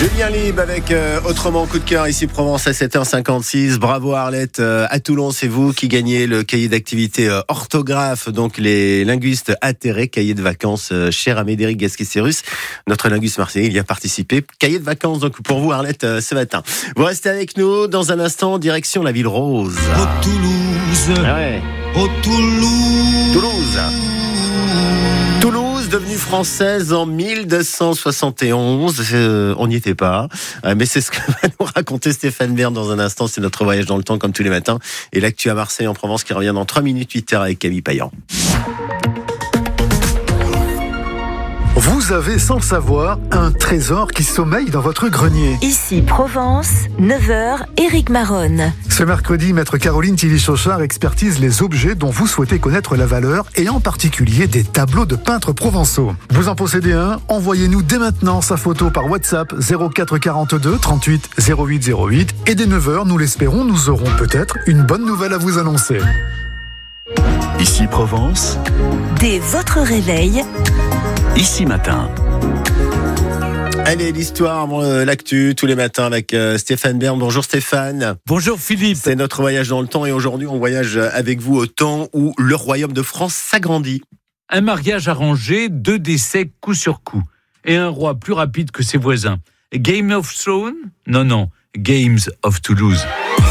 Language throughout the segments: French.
Julien Libre avec Autrement coup de cœur ici Provence à 7h56. Bravo Arlette. À Toulon, c'est vous qui gagnez le cahier d'activité orthographe, donc les linguistes atterrés, cahier de vacances cher à Médéric Gasquet-Cyrus. Notre linguiste marseillais, il y a participé. Cahier de vacances donc pour vous Arlette ce matin. Vous restez avec nous dans un instant, direction la ville rose. Oh Toulouse, Ah ouais. oh Toulouse. Toulouse, devenue française en 1271. On n'y était pas, mais c'est ce que va nous raconter Stéphane Bern dans un instant. C'est notre voyage dans le temps comme tous les matins. Et l'actu à Marseille en Provence qui revient dans 3 minutes 8h avec Camille Payan. Vous avez, sans le savoir, un trésor qui sommeille dans votre grenier. Ici Provence, 9h, Éric Maronne. Ce mercredi, maître Caroline Tilly-Chauchard expertise les objets dont vous souhaitez connaître la valeur et en particulier des tableaux de peintres provençaux. Vous en possédez un? Envoyez-nous dès maintenant sa photo par WhatsApp 04 42 38 08 08 et dès 9h, nous l'espérons, nous aurons peut-être une bonne nouvelle à vous annoncer. Ici Provence, Dès votre réveil, ici matin. Allez, l'histoire, l'actu, tous les matins avec Stéphane Bern. Bonjour Stéphane. Bonjour Philippe. C'est notre voyage dans le temps et aujourd'hui on voyage avec vous au temps où le royaume de France s'agrandit. Un mariage arrangé, 2 décès coup sur coup. Et un roi plus rapide que ses voisins. Game of Thrones ? Non, Games of Toulouse.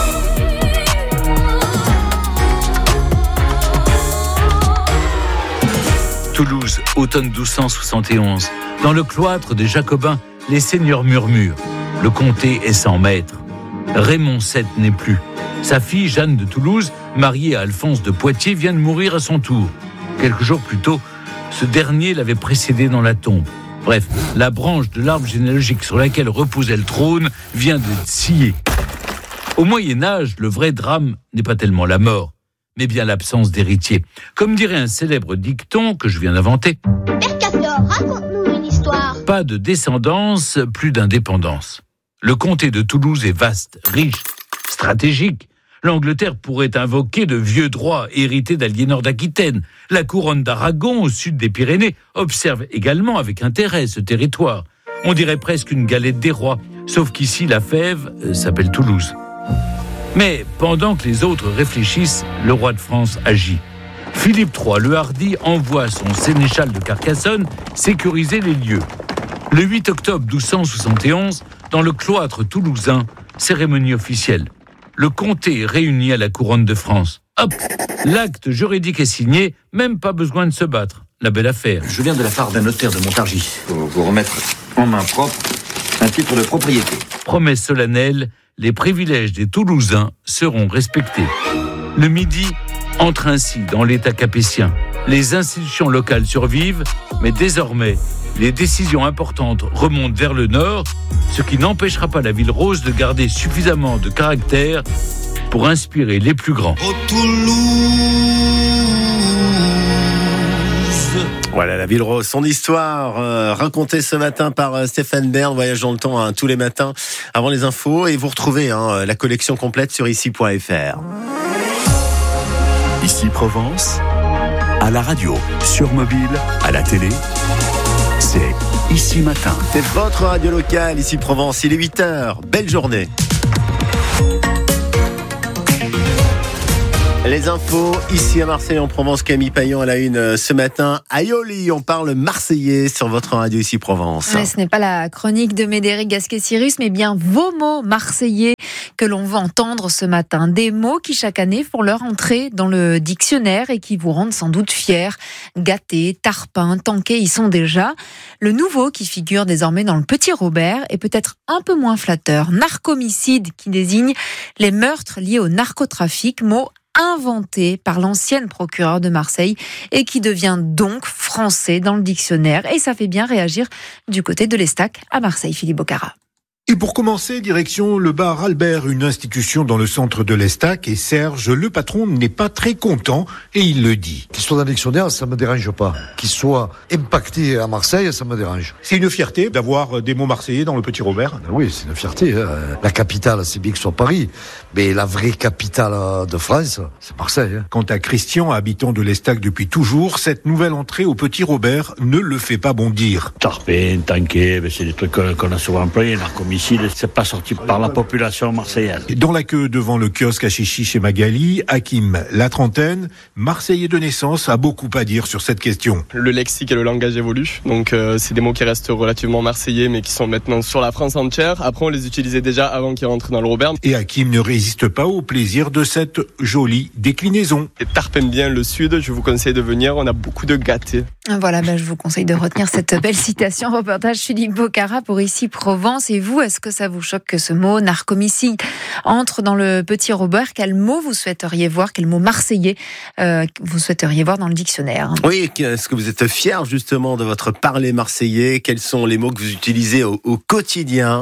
Toulouse, automne 1271. Dans le cloître des Jacobins, les seigneurs murmurent. Le comté est sans maître. Raymond VII n'est plus. Sa fille, Jeanne de Toulouse, mariée à Alphonse de Poitiers, vient de mourir à son tour. Quelques jours plus tôt, ce dernier l'avait précédé dans la tombe. Bref, la branche de l'arbre généalogique sur laquelle reposait le trône vient de scier. Au Moyen-Âge, le vrai drame n'est pas tellement la mort, mais bien l'absence d'héritier. Comme dirait un célèbre dicton que je viens d'inventer, Père Castor, raconte-nous une histoire. pas de descendance, plus d'indépendance. Le comté de Toulouse est vaste, riche, stratégique. L'Angleterre pourrait invoquer de vieux droits hérités d'Aliénor d'Aquitaine. La couronne d'Aragon, au sud des Pyrénées, observe également avec intérêt ce territoire. On dirait presque une galette des rois, sauf qu'ici la fève s'appelle Toulouse. Mais pendant que les autres réfléchissent, le roi de France agit. Philippe III, le hardi, envoie son sénéchal de Carcassonne sécuriser les lieux. Le 8 octobre 1271, dans le cloître toulousain, cérémonie officielle. Le comté est réuni à la couronne de France. Hop, l'acte juridique est signé, même pas besoin de se battre. La belle affaire. Je viens de la part d'un notaire de Montargis pour vous remettre en main propre un titre de propriété. Promesse solennelle, les privilèges des Toulousains seront respectés. Le Midi entre ainsi dans l'État capétien. Les institutions locales survivent, mais désormais, les décisions importantes remontent vers le nord, ce qui n'empêchera pas la ville rose de garder suffisamment de caractère pour inspirer les plus grands. Oh Toulouse. Voilà la ville rose, son histoire racontée ce matin par Stéphane Bern, voyage dans le temps tous les matins avant les infos et vous retrouvez la collection complète sur ici.fr. Ici Provence, à la radio, sur mobile, à la télé, c'est Ici Matin. C'est votre radio locale, ici Provence, il est 8h, belle journée. Les infos, ici à Marseille, en Provence, Camille Payan à la une ce matin. Aïoli, on parle marseillais sur votre radio ici Provence. Ouais, ce n'est pas la chronique de Médéric Gasquet-Cyrus, mais bien vos mots marseillais que l'on va entendre ce matin. Des mots qui chaque année font leur entrée dans le dictionnaire et qui vous rendent sans doute fiers. Gâté, tarpin, tanké y sont déjà. Le nouveau qui figure désormais dans le Petit Robert est peut-être un peu moins flatteur. Narcomicide qui désigne les meurtres liés au narcotrafic, mot inventé par l'ancienne procureure de Marseille et qui devient donc français dans le dictionnaire. Et ça fait bien réagir du côté de l'Estac à Marseille, Philippe Bocara. Et pour commencer, direction le bar Albert, une institution dans le centre de l'Estac. Et Serge, le patron, n'est pas très content et il le dit. Qu'il soit dans le dictionnaire, ça me dérange pas. Qu'il soit impacté à Marseille, ça me dérange. C'est une fierté d'avoir des mots marseillais dans le Petit Robert ? Oui, c'est une fierté. La capitale, c'est bien que ce soit Paris. Mais la vraie capitale de France, c'est Marseille. Quant à Christian, habitant de l'Estac depuis toujours, cette nouvelle entrée au Petit Robert ne le fait pas bondir. Tarpin, tanké, c'est des trucs qu'on a souvent employés. Narcomicide, c'est pas sorti par la population marseillaise. Dans la queue devant le kiosque à chichi chez Magali, Hakim, la trentaine, Marseillais de naissance, a beaucoup à dire sur cette question. Le lexique et le langage évoluent, donc c'est des mots qui restent relativement marseillais mais qui sont maintenant sur la France entière. Après on les utilisait déjà avant qu'ils rentrent dans le Robert. Et Hakim ne résiste pas au plaisir de cette jolie déclinaison. Et Tarpin bien le sud, je vous conseille de venir, on a beaucoup de gâtés. Voilà, je vous conseille de retenir cette belle citation. Reportage Philippe Bocara pour Ici Provence. Et vous, est-ce que ça vous choque que ce mot narcomicide entre dans le Petit Robert ? Quel mot vous souhaiteriez voir, quel mot marseillais vous souhaiteriez voir dans le dictionnaire ? Oui, est-ce que vous êtes fier justement de votre parler marseillais ? Quels sont les mots que vous utilisez au quotidien ?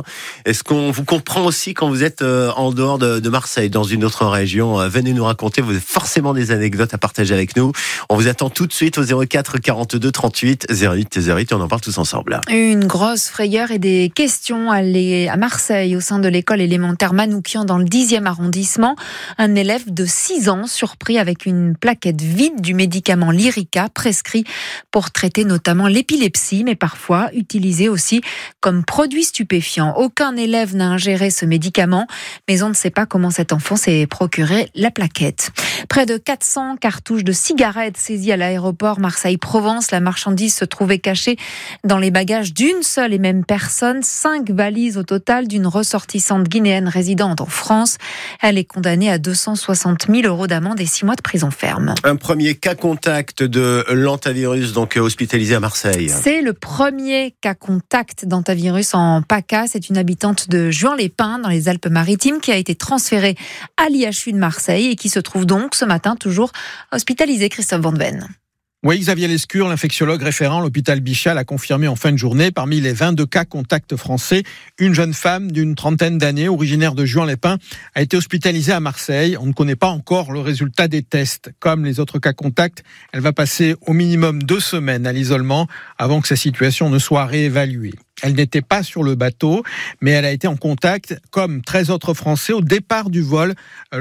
Est-ce qu'on vous comprend aussi quand vous êtes en dehors de Marseille, dans une autre région ? Venez nous raconter, vous avez forcément des anecdotes à partager avec nous. On vous attend tout de suite au 04 42 38 08 08 et on en parle tous ensemble. Une grosse frayeur et des questions à Marseille, au sein de l'école élémentaire Manoukian dans le 10e arrondissement. Un élève de 6 ans surpris avec une plaquette vide du médicament Lyrica prescrit pour traiter notamment l'épilepsie, mais parfois utilisé aussi comme produit stupéfiant. Aucun élève n'a ingéré ce médicament, mais on ne sait pas comment cet enfant s'est procuré la plaquette. Près de 400 cartouches de cigarettes saisies à l'aéroport Marseille-Provence. La marchandise se trouvait cachée dans les bagages d'une seule et même personne. 5 valises au total d'une ressortissante guinéenne résidente en France. Elle est condamnée à 260 000 € d'amende et 6 mois de prison ferme. Un premier cas contact de l'hantavirus, donc hospitalisé à Marseille. C'est le premier cas contact d'hantavirus en PACA. C'est une habitante de Juan-les-Pins dans les Alpes-Maritimes qui a été transférée à l'IHU de Marseille et qui se trouve donc ce matin toujours hospitalisée. Christophe Van Ven. Oui, Xavier Lescure, l'infectiologue référent à l'hôpital Bichat, a confirmé en fin de journée, parmi les 22 cas contacts français, une jeune femme d'une trentaine d'années, originaire de Juan-les-Pins, a été hospitalisée à Marseille. On ne connaît pas encore le résultat des tests. Comme les autres cas contacts, elle va passer au minimum 2 semaines à l'isolement avant que sa situation ne soit réévaluée. Elle n'était pas sur le bateau, mais elle a été en contact, comme 13 autres Français, au départ du vol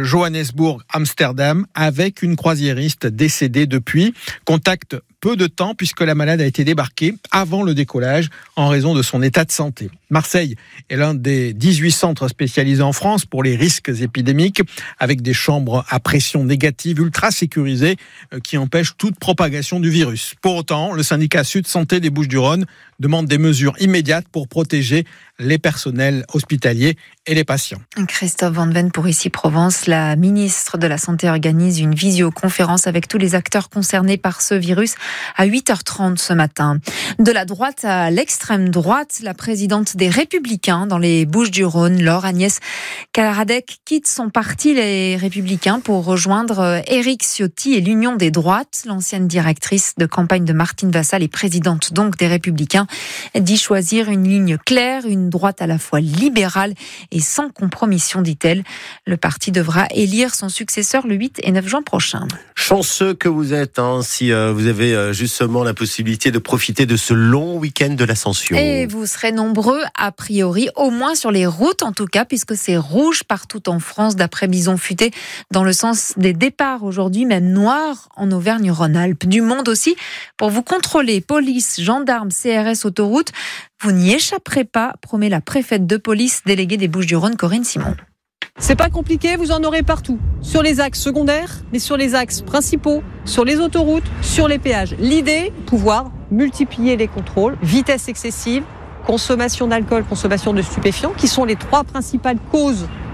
Johannesburg-Amsterdam, avec une croisiériste décédée depuis. Contact peu de temps, puisque la malade a été débarquée avant le décollage en raison de son état de santé. Marseille est l'un des 18 centres spécialisés en France pour les risques épidémiques, avec des chambres à pression négative ultra sécurisées qui empêchent toute propagation du virus. Pour autant, le syndicat Sud Santé des Bouches-du-Rhône demande des mesures immédiates pour protéger les personnels hospitaliers et les patients. Christophe Van Ven pour Ici Provence. La ministre de la Santé organise une visioconférence avec tous les acteurs concernés par ce virus à 8h30 ce matin. De la droite à l'extrême droite, la présidente des Républicains dans les Bouches-du-Rhône, Laure Agnès Cararadec, quitte son parti Les Républicains pour rejoindre Éric Ciotti et l'Union des droites. L'ancienne directrice de campagne de Martine Vassal et présidente donc des Républicains dit choisir une ligne claire, une droite à la fois libérale et sans compromission, dit-elle. Le parti devra élire son successeur le 8 et 9 juin prochain. Chanceux que vous êtes, si vous avez justement la possibilité de profiter de ce long week-end de l'Ascension. Et vous serez nombreux, a priori, au moins sur les routes en tout cas, puisque c'est rouge partout en France, d'après Bison Futé, dans le sens des départs aujourd'hui, même noir en Auvergne-Rhône-Alpes. Du monde aussi, pour vous contrôler, police, gendarmes, CRS, autoroute, vous n'y échapperez pas, promet la préfète de police déléguée des Bouches-du-Rhône, Corinne Simon. C'est pas compliqué, vous en aurez partout. Sur les axes secondaires, mais sur les axes principaux, sur les autoroutes, sur les péages. L'idée, pouvoir multiplier les contrôles, vitesse excessive, consommation d'alcool, consommation de stupéfiants, qui sont les 3 principales causes